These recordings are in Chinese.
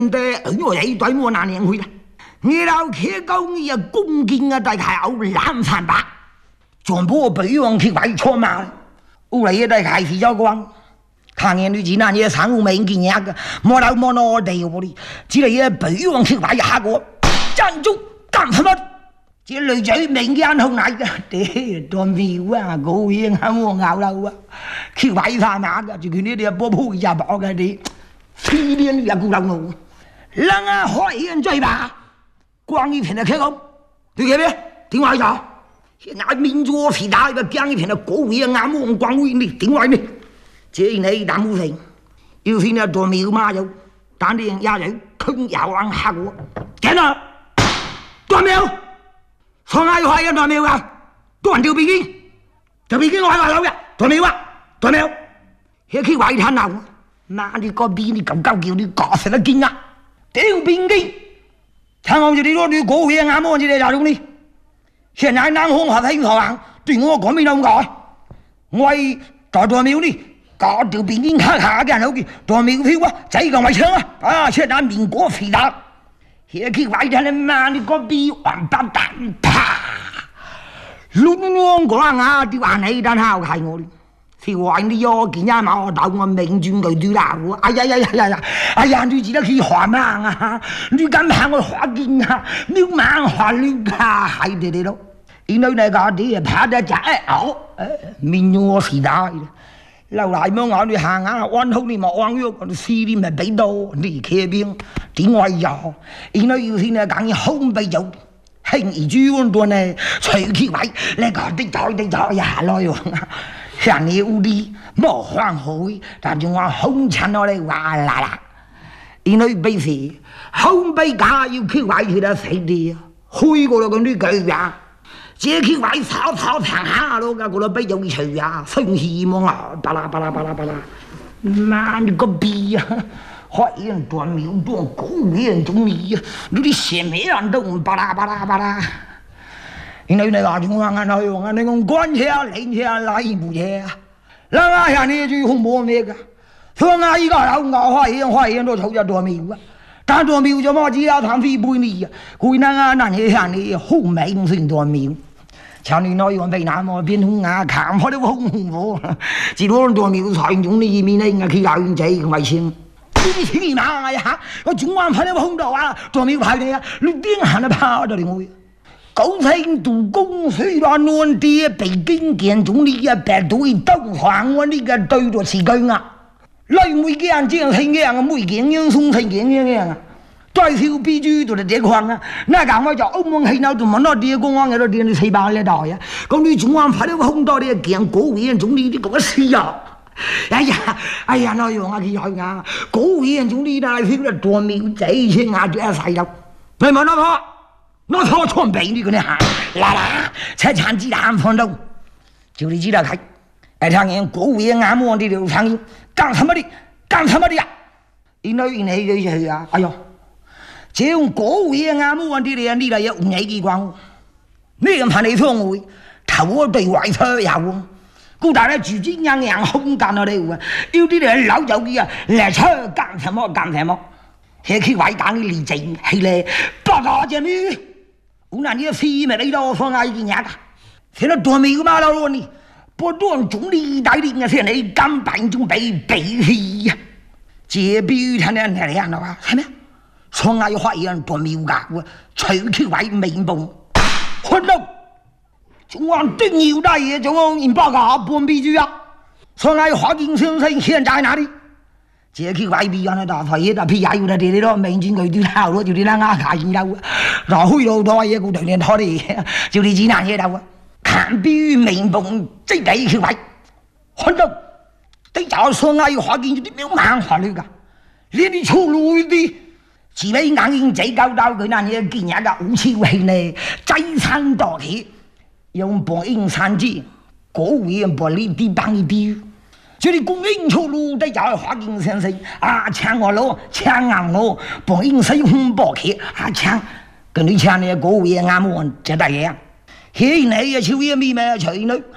的我一对我那年会了，你老开工也恭敬啊，大概有两三百，全部北王去外错嘛，后来也大概是交光。看见你今那也三五名几样个，莫老莫闹的我的，只来也北王去外下过，站住干什么？这女仔明眼紅奶嘅，多妙啊！高興啊，我咬漏啊，佢毀晒馬噶，就佢呢啲波鋪入搏嘅啲，黐啲又顧漏我，人啊開人追吧，光一片的開口，對嘅咩？點解咗？那民族肥大嘅光一片的高興啊，我光會你點解呢？這你打冇成，要先啊多妙嘛有，但啲人也有坑也往下過，見啦，多妙！放下要係多妙啊！多人條鼻經，條鼻經我係話樓嘅，多妙啊！多妙，喺佢壞攤鬧，媽你個鼻你咁鳩叫你搞死得驚啊！條鼻經，聽我就你攞你高血壓麼？你哋就用你，現在南方話睇學行，對我講咩都唔講，我係在多妙呢，搞條鼻經下下嘅人好嘅，多妙票啊，仔個圍槍啊！啊，現在民國肥大。喺佢壞攤你媽你個鼻黃白蛋啪！亂講啊！啲話你等下係我，是壞你咗件嘢嘛？我鬥我命轉佢對啦！哎呀！你知得佢話咩啊？你咁怕我話見啊？你猛話你啊？係你咯？因為那個啲怕得真好，面我是大嘅。lâu lại mới ngồi đi hàng á oan không đi mà oan yêu còn xí đi mà bấy đâu đi kia biếng đi ngoài giò ý nói yêu thì là càng không bây giờ hình ý chú ôn tuần này chơi khi vậy lại có tích chọi giả lôi rồi hàng yêu đi mở hoàng hối ta chúng ta không chăn nó đây và là ý nói bây giờ không bây cả yêu khi vậy thì đã phải đi hôi của nó còn đi cười ra這佢位炒平下咯，嗰度俾有除啊，生氣麼啊，巴拉，媽你個逼啊，開人斷秒斷高人中意啊，你啲寫咩人都唔巴拉，因為你話中央啊，內容啊，你講關車啊、領車啊、拉部車啊，嗱啊，人哋最恐怖咩㗎？所以啊，依家有開人都吵咗斷秒啊。但斷秒就麼子啊？談飛背你啊，佢那啊，那嘢人哋好明算斷秒。像你內容被那麼變紅啊，看開都紅火，只攞斷秒才用你面咧，佢有人仔為先。呢啲黐馬呀！我總話拍你紅到啊，斷秒拍你啊，你點行得跑到你我？高升杜公雖然亂啲，北京見總理啊，白對東皇我呢個對咗詞句啊！來每件正成樣，每件樣送成件樣啊！再少必須都係這況啊！那講我就歐盟係鬧到乜多啲公安嘅都點你四百呢代啊！咁你總話拍到好多啲見國會人總理啲講事啊！哎呀，內容啊佢去啊！國會人總理呢佢個多苗仔先啊，最細粒，你問我錯錯俾你嗰啲嚇，啦，才產子彈放到，就你知道佢，聽見國會人啱我啲條聲音，幹什麼的呀？因為佢啊，哎呦！這種國會啊，冇問題嘅，呢個有五億幾光，呢個怕你錯我，頭對外出有，古大咧住啲樣空間啊你喎，有啲人老走嘅啊，嚟出幹什麼？係佢偉大嘅理證係咧，不過啫咩？我那啲飛咪你都放喺件嘢㗎，現在多美嘛老你，不斷總理帶領嘅先你根本就被氣呀，這必須睇你係樣啦，係咩？從來發現多妙噶，隨佢位明報，看到中央最牛大爺中央人報告半必須啊！從來發現先生現在哪裡？這佢位必須大發現，但係有得啲咯，明轉佢啲頭咯，就啲啦牙卡現到，然後去到多嘢，佢哋連拖啲，就啲指南嘢到啊！看必須明報即係佢位，看到對就從來發現啲咩猛法律噶，呢啲粗魯啲。只為硬硬仔搞到佢那嘢見人嘅武器氣呢，擠餐多起，用半英三支，國會人把呢啲幫一啲，所以公英粗魯的就係華經先生啊，搶我攞，搶硬攞，半英西風波起啊搶，跟你搶呢國會人啱冇這大嘢，現在嘅朝野咪咪隨女，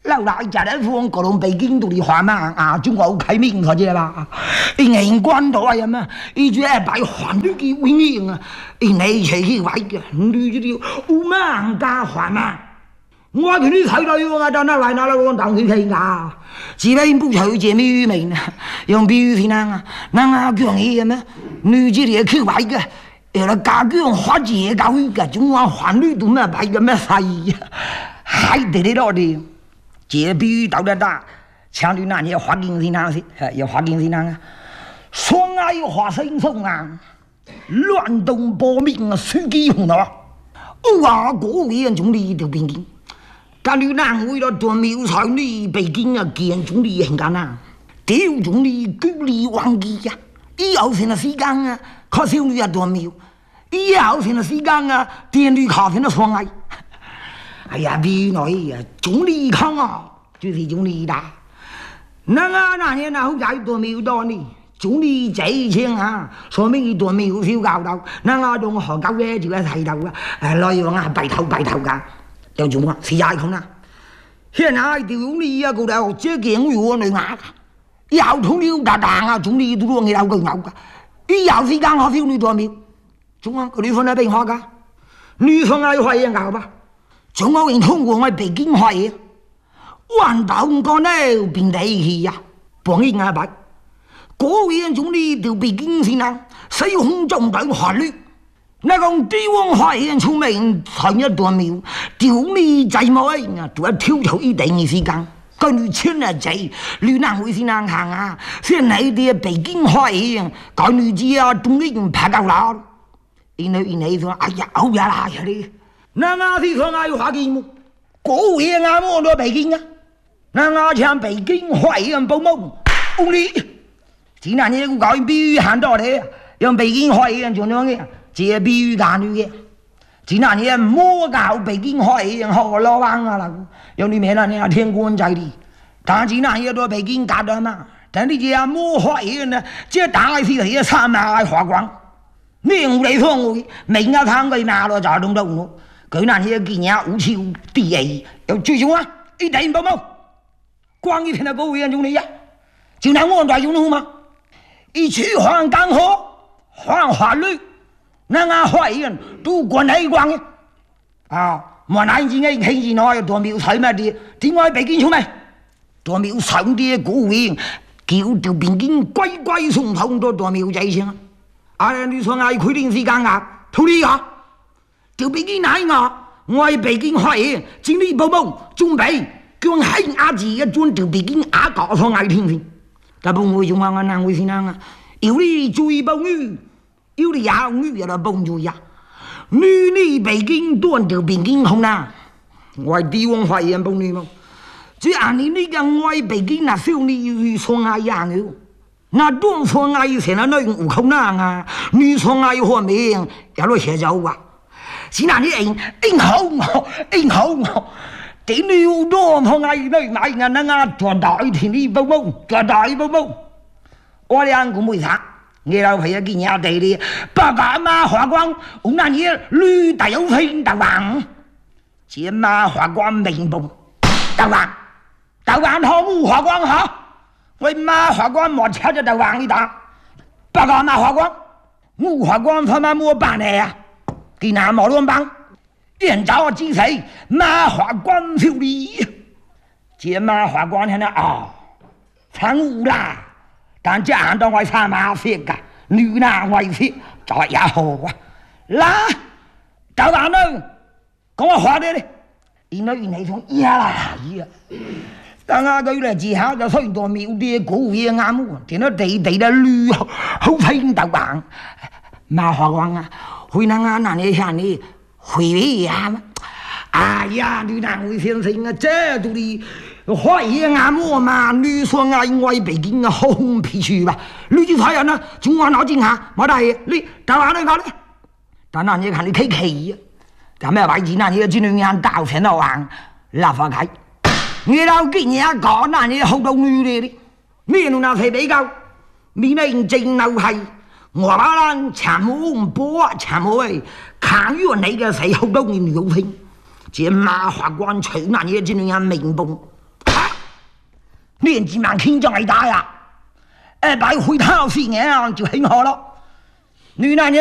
老来家的父各种北京都的话嘛啊，中国开明他知吧？人管多呀嘛，一句爱摆环律的威严啊，人内切去外个女的无忙加话嘛。我给你睇到我到那来那来我当去听啊，只为不求见面语面啊，用比喻是那讲嘢嘛，女子的去外个。有了家眷花节教育个中华法律都没摆个没啥意义，还得了的。这比喻到了大，强调那些花经是哪些？有花经是哪个？双爱花生松啊，乱动报名啊，随机红了。哇，国委员总理就北京，但你那为了做苗才你北京啊，见总理很艰难，丢总理居里忘记呀，以后成了时间啊。可小女也多妙，以後成了時間啊，電驢卡成了雙愛。哎呀，比如呀，總理康啊，就是總理的。那年那好在多妙多呢，總理這錢啊，說明多妙少教導。那種學教嘅就係睇到啊，內容啊白頭㗎，有種啊，是愛空啊。現在總理啊，嗰度這件我嚟牙，以後統了大大啊，總理都攞你老個牛㗎。以後時間學少女多妙，中央佢女方喺邊學㗎？女方喺學嘢教吧？中央人通過我北京學嘢，彎道個呢變地氣呀，幫人家白。嗰位總理到北京先啦，使用中等法律，那個地方學嘢出名才一多妙，屌你仔冇啊，都係跳出一定嘅時間。跟住簽啊仔，你難會先難行啊！先你啲北京開，搞女子啊，中意唔拍夠啦。因為說，哎呀，好呀啦呀你，那我是說我要花錢麼？嗰嘢我到北京啊，那我向北京開人報夢，唔理。只那嘢搞比喻喊到你，讓北京開人做樣嘅，這比喻幹女嘅。只那年摸搞北京開人好老王啊啦，有你咩那年天官在的，但只那年到北京搞的嘛，但你這摸開人呢，這大是些三萬花光，你唔嚟說我，明啊tháng佢哪咯就動到我，佢那年見人無超地嘢，又最終啊一定報冇，光一天的高人中你呀，就那我在用嘛，一去還江河，還法律。那我壞人都關係關嘅啊！莫難自己興致內多苗才乜啲，點解北京出咩？多苗上啲古語叫條北京乖乖送送到多苗仔先啊！你說嗌佢定時間啊？土地啊！條北京奶啊！我喺北京壞人，經理報報準備叫喺阿字嘅轉條北京阿搞上嗌聽聽，但不會用我難會先啊！有你注意報語。有的呀，女也來幫助呀。女你北京端到北京紅啦，我地方發言幫你嘛。只按你那個我北京那小女雙愛樣嘅，那端雙愛成了那悟空啦啊，女雙愛方面也來寫走啊。是那你應好我，應好我。點你端雙愛來買嘅那做大天地寶寶，做大寶寶，我兩個沒啥。你老朋友見人哋啲不假嘛華光，我那嘢綠大有飛大王，這嘛華光明報大王好唔華光嚇，為嘛華光莫車咗大王呢打，不假嘛華光，我華光他媽冇辦嚟啊，見下冇亂幫，人找我知死，嘛華光少啲，這嘛華光喺度哦，慘烏啦。但這行到我三馬飛㗎，女男為飛就也好啊！啦，就話呢，講我話你，原來從呀啦呀，但係佢嚟之後就雖然多妙啲古嘢啱喎，見到地的綠好飛得橫，馬華光啊，會那你向你回呀嘛？哎呀，女男為先生啊，這都啲。開嘢眼魔嘛，你說嗌我北京嘅紅皮書吧，你就睇人啦，中華腦筋下冇得嘢，你但話你講咧，但係你看你企企啊，但咩位置嗱？你只能眼倒成到橫立法睇，你老見人家講嗱，你好到女嚟啲，咩弄那肥比較，你呢正路係我話啦，全部唔波，全部係看於你嘅死好多年有拼，這馬法官取嗱嘢只能眼明報。 年纪蛮轻就挨打呀，白回头是年就很好了。女男人。